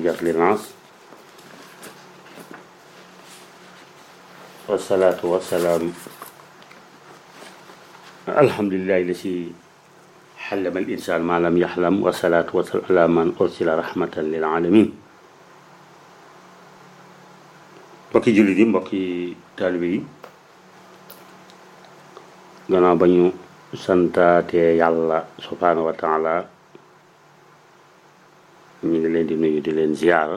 hujjat linaas wasalaatu wasalaam alhamdulillahi lasi xallama al insaan ma lam yaxlam wasalaatu wasalaam ala man ursila rahmatan lil alamin mbokki jullit yi mbokki taalibe yi gannaaw ba ñu santaate yàlla subhaanahu wa taala ñu ngi leen di nuyu di leen ziyaara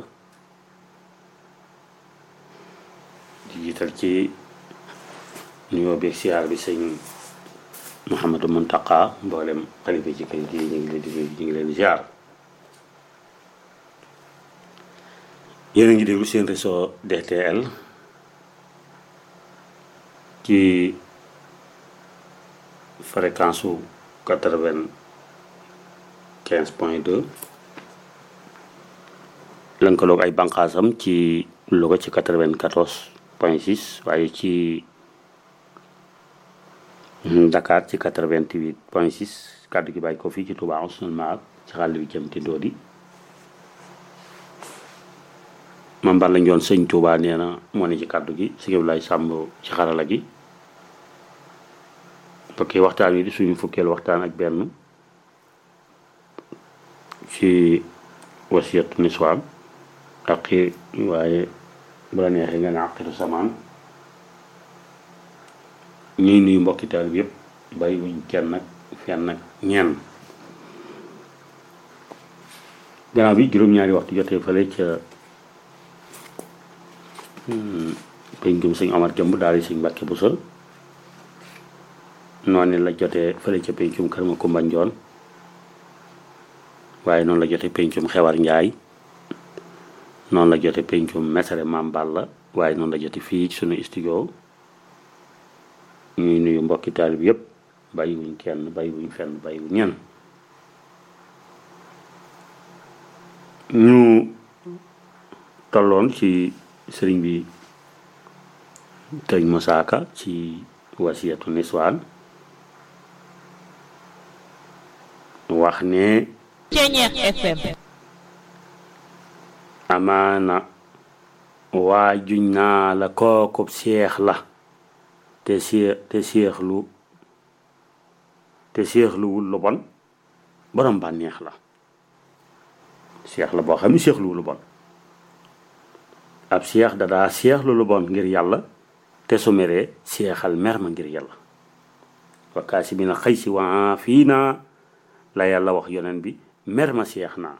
di jiital ci nuyoo beeg ziyaar bi sëñ Mouhamadou Mountakha mboolem xalifa ci kër gi ñu ngi leen di nuyu ñu ngi leen di ziyaara yéen a ngi déglu seen réseau DTL ci fréquence su 95.2 lënkaloog ay banqaasam ci Louga ci 94.6 waaye ci Dakar ci 88.6 kàddu gi bàyyi ko fii ci Touba Ousmane Maab ci xàll bi jëm ci Ndodi man ban lañ doon sëñ Touba nee na moo ne ci kàddu gi si lay sàmm ci xarala gi mbokki waxtaan wi di suñu fukkeel waxtaan ak benn ci wasiyatu niswaan aqi waaye bu la neexee nga ne aqiru samaan ñuy nuyu mbokki taal bi yëpp bàyyi wuñ kenn nag fenn nag ñenn gannaaw bi juróom-ñaari waxtu jotee fële ca pencum sëñ Omar Jëmb daal di sëñ Mbàkke Buso noonu la jotee fële ca pencum kër ma Kumba Njoon waaye noonu la jotee pencum Xewar Njaay noonu la jote pencum Mesere Maam Balla waaye noonu la jote fii ci sunu studio ñuy nuyu mbokki taalib yëpp bàyyiwuñ kenn bàyyiwuñ fenn bàyyiwuñ ñenn ñu tolloon ci sëriñ bi sëriñ Musaa Ka ci wasiyatu niswaan wax ne Ceñeex FM amaana waajuñ naa la kookub seex la te seexluwul lu bon borom bànneex la seex la boo xam ne seexluwul lu bon ab seex dadaa seexlu lu bon ngir yàlla te su meree seexal mer ma ngir yàlla wakkaasi bi na xëy si waa fii naa la yàlla wax yoneen bi mer ma seex naa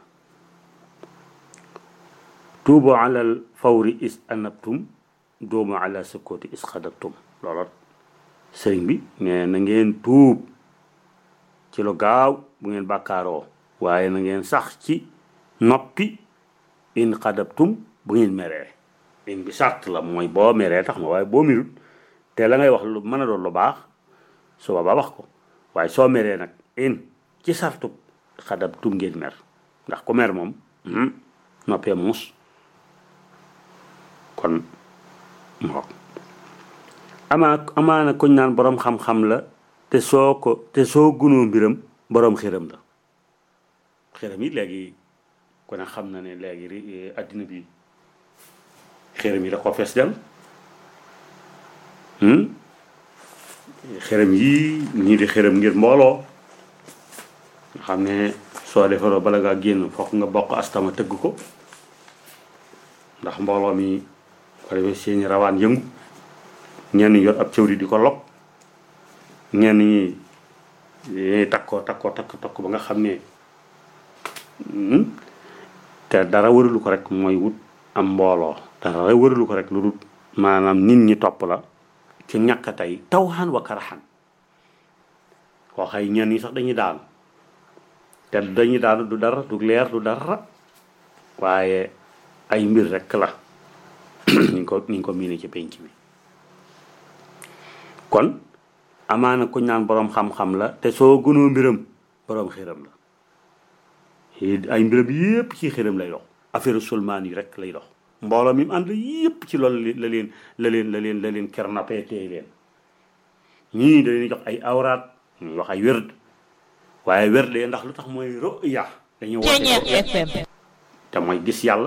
tuubu alal fawri is anabtum doomu ala sukkooti is xadabtum loolu sëriñ bi nee na ngeen tuub ci lu gaaw bu ngeen bàkkaaroo waaye na ngeen sax ci noppi in xadabtum bu ngeen meree in bi sart la mooy boo meree tax ma waaye boo mirut te la ngay wax lu mën a doon lu baax su boobaa wax ko waaye soo meree nag in ci sartu xadabtum ngeen mer ndax ku mer moom noppee muus kon moo amaana kuñ naan boroom xam-xam la te soo gunoo mbiram boroom xëram la xëram yi léegi ku ne xam na ne léegi addina bi xëram yi da ko fees del xëram yi ñii di xëram ngir mbooloo nga xam ne soo defaroo bala ngaa génn fokk nga bokk astama tëgg ko ndax mbooloo mi ko defee seeni rawaan yëngu ñenn ñi yor ab cëwri di ko log ñenn ñi takkoo takk ba nga xam ne te dara wëralu ko rek mooy wut am mbooloo dara wëralu ko rek lu dul maanaam nit ñi topp la ci ñàkk tey tawxaan wa karaxaan koo xay ñenn ñi sax dañuy daanu te dañuy daanu du dara du leer du dara waaye ay mbir rek la niñ ko miine ci penc mi kon amaana kuñ naan boroom xam-xam la te soo gënoo mbiram boroom xiram la ay mbiram yépp ci xiram lay dox affaire sulmaan yi rek lay dox mbooloo mi mu ànd yépp ci loolu la leen kernapé tey leen ñii da leen jox ay awraat ñuy wax ay wérd waaye wérd ndax lu tax mooy ruya dañuy woote te mooy gis yàlla